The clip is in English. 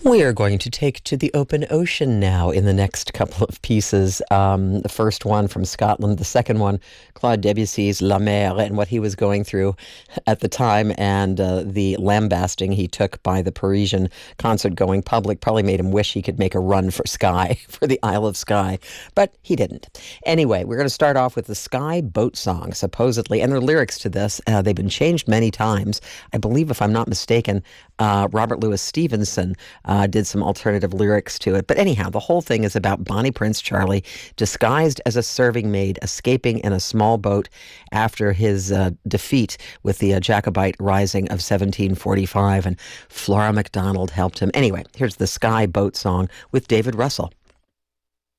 We are going to take to the open ocean now in the next couple of pieces. The first one from Scotland, the second one, Claude Debussy's La Mer, and what he was going through at the time, and the lambasting he took by the Parisian concert-going public probably made him wish he could make a run for Skye, for the Isle of Skye, but he didn't. Anyway, we're going to start off with the Skye Boat Song, supposedly, and there are lyrics to this. They've been changed many times. I believe, if I'm not mistaken, Robert Louis Stevenson did some alternative lyrics to it. But anyhow, the whole thing is about Bonnie Prince Charlie, disguised as a serving maid, escaping in a small boat after his defeat with the Jacobite Rising of 1745, and Flora MacDonald helped him. Anyway, here's the Skye Boat Song with David Russell.